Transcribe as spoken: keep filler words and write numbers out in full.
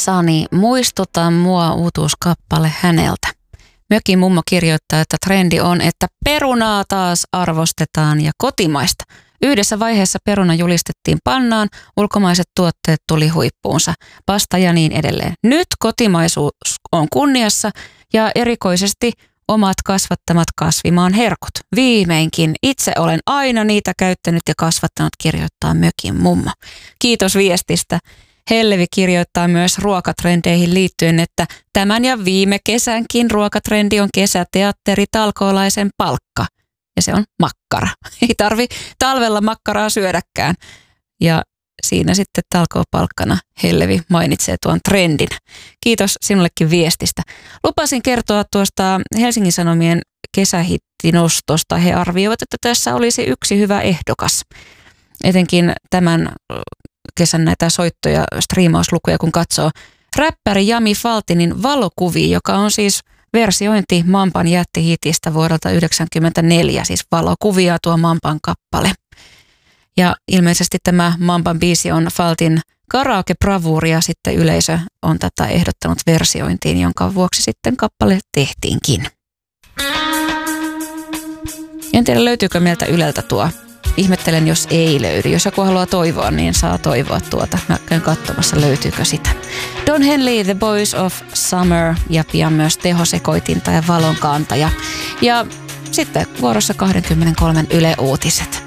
Sani, muistuta mua uutuuskappale häneltä. Mökin mummo kirjoittaa, että trendi on, että perunaa taas arvostetaan ja kotimaista. Yhdessä vaiheessa peruna julistettiin pannaan, ulkomaiset tuotteet tuli huippuunsa, pasta ja niin edelleen. Nyt kotimaisuus on kunniassa ja erikoisesti omat kasvattamat kasvimaan herkut. Viimeinkin itse olen aina niitä käyttänyt ja kasvattanut, kirjoittaa mökin mummo. Kiitos viestistä. Hellevi kirjoittaa myös ruokatrendeihin liittyen, että tämän ja viime kesänkin ruokatrendi on kesäteatteri talkoolaisen palkka. Ja se on makkara. Ei tarvi talvella makkaraa syödäkään. Ja siinä sitten talkoopalkkana Hellevi mainitsee tuon trendin. Kiitos sinullekin viestistä. Lupasin kertoa tuosta Helsingin Sanomien kesähittinostosta. He arvioivat, että tässä olisi yksi hyvä ehdokas. Etenkin tämän kesän näitä soittoja, striimauslukuja, kun katsoo. Räppäri Jami Faltinin Valokuvia, joka on siis versiointi Mampan jättihitistä vuodelta yhdeksänkymmentäneljä, siis Valokuvia tuo Mampan kappale. Ja ilmeisesti tämä Mampan biisi on Faltin karaoke-bravuuri ja sitten yleisö on tätä ehdottanut versiointiin, jonka vuoksi sitten kappale tehtiinkin. En tiedä, löytyykö meiltä Yleltä tuo. Ihmettelen, jos ei löydy. Jos joku haluaa toivoa, niin saa toivoa tuota. Mä käyn katsomassa, löytyykö sitä. Don Henley, The Boys of Summer ja pian myös tehosekoitinta ja valonkantaja. Ja sitten vuorossa kaksikymmentäkolme Yle Uutiset.